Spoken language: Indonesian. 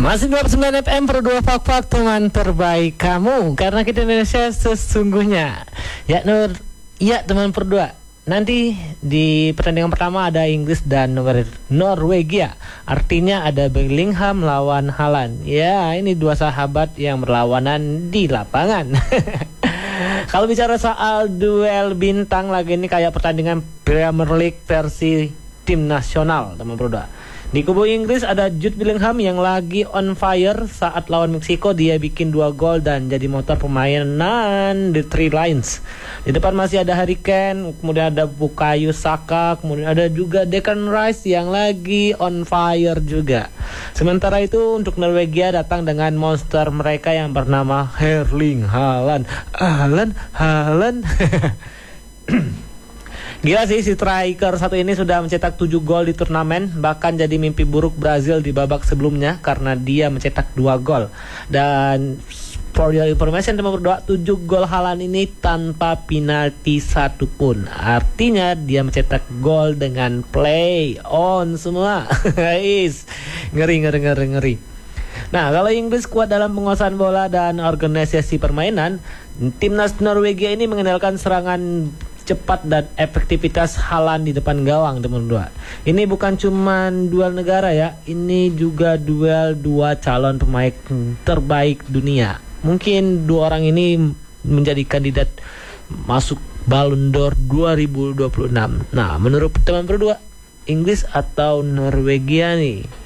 Masih 29 FM per 2 Fak-Fak, teman terbaik kamu, karena kita Indonesia sesungguhnya. Ya Nur, ya teman per 2. Nanti di pertandingan pertama ada Inggris dan Norwegia. Artinya ada Bellingham lawan Haaland. Ya, ini dua sahabat yang berlawanan di lapangan. Kalau bicara soal duel bintang lagi, ini kayak pertandingan Premier League versi tim nasional, teman per 2. Di kubu Inggris ada Jude Bellingham yang lagi on fire saat lawan Meksiko. Dia bikin 2 gol dan jadi motor permainan The Three Lions. Di depan masih ada Harry Kane, kemudian ada Bukayo Saka, kemudian ada juga Declan Rice yang lagi on fire juga. Sementara itu untuk Norwegia datang dengan monster mereka yang bernama Erling Haaland. Haaland. Gila sih, si striker satu ini sudah mencetak 7 gol di turnamen. Bahkan jadi mimpi buruk Brazil di babak sebelumnya karena dia mencetak 2 gol. Dan for your information teman berdua, 7 gol Haaland ini tanpa penalti satupun. Artinya dia mencetak gol dengan play on semua. Ngeri. Nah, kalau Inggris kuat dalam penguasaan bola dan organisasi permainan, timnas Norwegia ini mengandalkan serangan cepat dan efektivitas Haaland di depan gawang, teman dua. Ini bukan cuma duel negara ya, ini juga duel 2 calon pemain terbaik dunia. Mungkin 2 orang ini menjadi kandidat masuk Ballon d'Or 2026. Nah, menurut teman berdua, Inggris atau Norwegia nih?